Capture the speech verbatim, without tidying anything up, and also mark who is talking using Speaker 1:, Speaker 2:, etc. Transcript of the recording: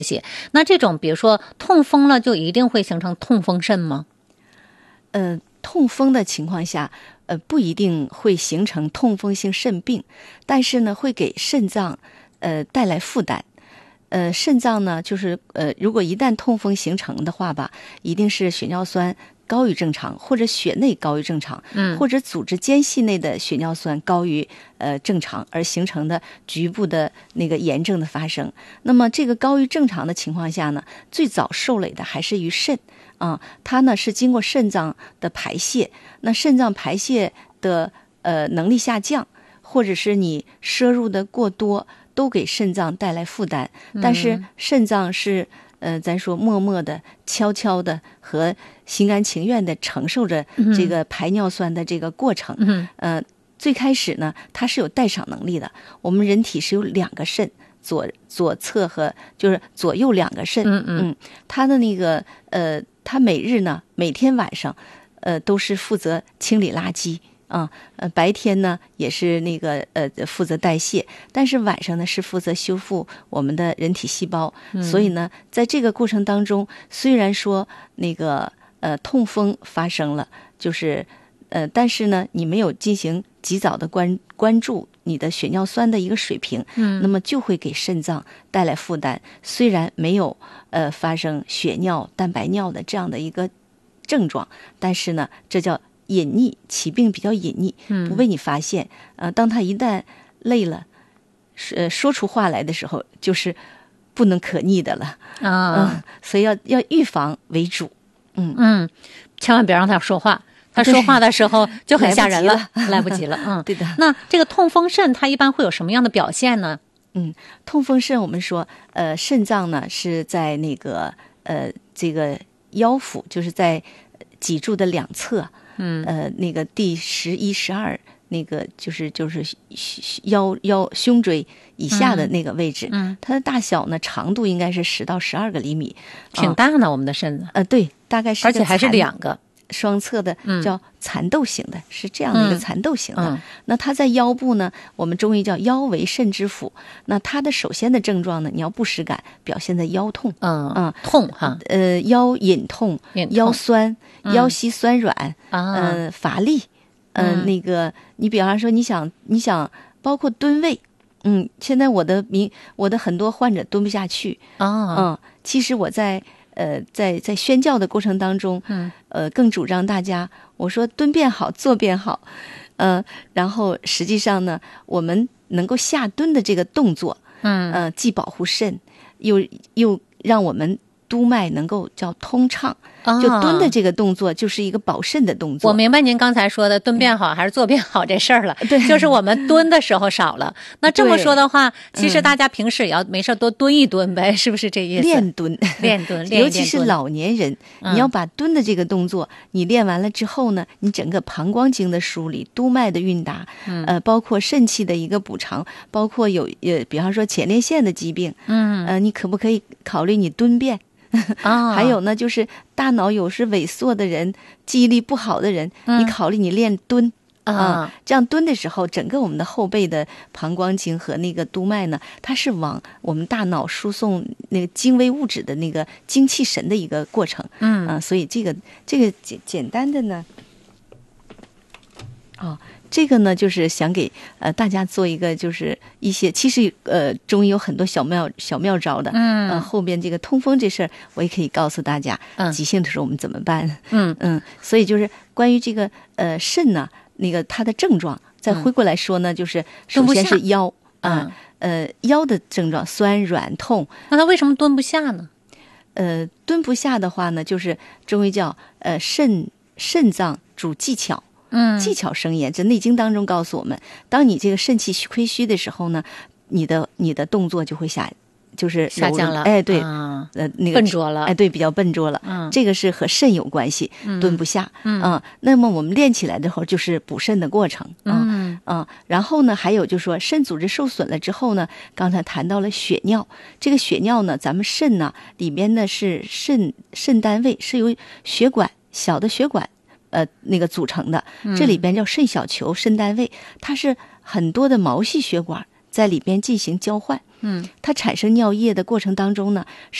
Speaker 1: 些。那这种比如说痛风了，就一定会形成痛风肾吗？
Speaker 2: 呃，痛风的情况下，呃，不一定会形成痛风性肾病，但是呢，会给肾脏呃带来负担。呃，肾脏呢，就是呃，如果一旦痛风形成的话吧，一定是血尿酸高于正常，或者血内高于正常，
Speaker 1: 嗯，
Speaker 2: 或者组织间隙内的血尿酸高于呃正常而形成的局部的那个炎症的发生。那么这个高于正常的情况下呢，最早受累的还是于肾啊，它呢是经过肾脏的排泄，那肾脏排泄的呃能力下降，或者是你摄入的过多，都给肾脏带来负担。但是肾脏是呃，咱说默默的、悄悄的和心甘情愿的承受着这个排尿酸的这个过程。
Speaker 1: 嗯，
Speaker 2: 呃，最开始呢，它是有代偿能力的。我们人体是有两个肾，左左侧和就是左右两个肾。
Speaker 1: 嗯嗯，
Speaker 2: 它的那个呃，它每日呢，每天晚上，呃，都是负责清理垃圾。啊，呃，白天呢也是那个呃负责代谢，但是晚上呢是负责修复我们的人体细胞。
Speaker 1: 嗯、
Speaker 2: 所以呢，在这个过程当中，虽然说那个呃痛风发生了，就是呃，但是呢，你没有进行及早的关关注你的血尿酸的一个水平，
Speaker 1: 嗯，
Speaker 2: 那么就会给肾脏带来负担。虽然没有呃发生血尿、蛋白尿的这样的一个症状，但是呢，这叫隐匿，起病比较隐匿，不被你发现。呃，当他一旦累了，呃，说出话来的时候，就是不能可逆的了
Speaker 1: 啊、
Speaker 2: 嗯。所以要要预防为主。嗯
Speaker 1: 嗯，千万别让他说话，他说话的时候就很吓人了，
Speaker 2: 来
Speaker 1: 来不及了。嗯，
Speaker 2: 对的。
Speaker 1: 那这个痛风肾它一般会有什么样的表现呢？
Speaker 2: 嗯，痛风肾我们说，呃，肾脏呢是在那个呃这个腰腹，就是在脊柱的两侧。
Speaker 1: 嗯，
Speaker 2: 呃，那个第十一、十二，那个就是就是腰腰胸椎以下的那个位置，
Speaker 1: 嗯，
Speaker 2: 它的大小呢，长度应该是十到十二个厘米，
Speaker 1: 挺大呢，呃、我们的肾子。
Speaker 2: 呃，对，大概是，
Speaker 1: 而且还是两个
Speaker 2: 双侧的，叫蚕豆形的，嗯、是这样的一个蚕豆形的。
Speaker 1: 嗯嗯、
Speaker 2: 那它在腰部呢，我们中医叫腰为肾之府。那它的首先的症状呢，你要不实感，表现在腰痛，
Speaker 1: 嗯
Speaker 2: 嗯，
Speaker 1: 痛哈，
Speaker 2: 呃，腰隐痛、
Speaker 1: 隐痛
Speaker 2: 腰酸、
Speaker 1: 嗯、
Speaker 2: 腰膝酸软，
Speaker 1: 啊，
Speaker 2: 嗯、呃，乏力，嗯、呃，那个，你比方说，你想，你想，包括蹲位，嗯，现在我的民，我的很多患者蹲不下去，
Speaker 1: 啊，
Speaker 2: 嗯，其实我在。呃，在在宣教的过程当中，
Speaker 1: 嗯，
Speaker 2: 呃，更主张大家，我说蹲便好，坐便好，呃，然后实际上呢，我们能够下蹲的这个动作，
Speaker 1: 嗯，
Speaker 2: 呃，既保护肾，又又让我们督脉能够叫通畅。就蹲的这个动作就是一个保肾的动作。
Speaker 1: 我明白您刚才说的蹲便好还是坐便好这事儿了。
Speaker 2: 对，
Speaker 1: 就是我们蹲的时候少了。那这么说的话，其实大家平时也要没事多蹲一蹲呗，嗯、是不是这意思？
Speaker 2: 练蹲，
Speaker 1: 练蹲，练
Speaker 2: 尤其是老年人，
Speaker 1: 嗯、
Speaker 2: 你要把蹲的这个动作，你练完了之后呢，你整个膀胱经的梳理、督脉的运达，
Speaker 1: 嗯、
Speaker 2: 呃，包括肾气的一个补偿，包括有呃，比方说前列腺的疾病，
Speaker 1: 嗯，
Speaker 2: 呃，你可不可以考虑你蹲便？
Speaker 1: 啊，
Speaker 2: 还有呢，就是大脑有时萎缩的人，记忆力不好的人，
Speaker 1: 嗯、
Speaker 2: 你考虑你练蹲
Speaker 1: 啊、
Speaker 2: 呃，这样蹲的时候，整个我们的后背的膀胱经和那个督脉呢，它是往我们大脑输送那个精微物质的那个精气神的一个过程。
Speaker 1: 嗯
Speaker 2: 啊、呃，所以这个这个简简单的呢，哦。这个呢，就是想给呃大家做一个，就是一些其实呃中医有很多小妙小妙招的，
Speaker 1: 嗯，
Speaker 2: 呃后边这个痛风这事儿，我也可以告诉大家，
Speaker 1: 嗯，
Speaker 2: 急性的时候我们怎么办？
Speaker 1: 嗯
Speaker 2: 嗯，所以就是关于这个呃肾呢，那个它的症状，再回过来说呢，嗯、就是首先是腰啊、呃，呃腰的症状酸软痛，
Speaker 1: 那他为什么蹲不下呢？
Speaker 2: 呃，蹲不下的话呢，就是中医叫呃肾肾脏主技巧。
Speaker 1: 嗯，
Speaker 2: 技巧生言，这《内经》当中告诉我们，当你这个肾气亏虚的时候呢，你的你的动作就会下，就是
Speaker 1: 下降了。
Speaker 2: 哎，对，
Speaker 1: 啊、
Speaker 2: 呃，那个
Speaker 1: 笨拙了。
Speaker 2: 哎，对，比较笨拙了。
Speaker 1: 嗯，
Speaker 2: 这个是和肾有关系，蹲不下。
Speaker 1: 嗯，
Speaker 2: 啊、那么我们练起来的时候就是补肾的过程。
Speaker 1: 嗯
Speaker 2: 啊，然后呢，还有就是说肾组织受损了之后呢，刚才谈到了血尿，这个血尿呢，咱们肾呢里边呢是肾肾单位是由血管小的血管。呃，那个组成的，这里边叫肾小球、肾单位，它是很多的毛细血管在里边进行交换。
Speaker 1: 嗯，
Speaker 2: 它产生尿液的过程当中呢，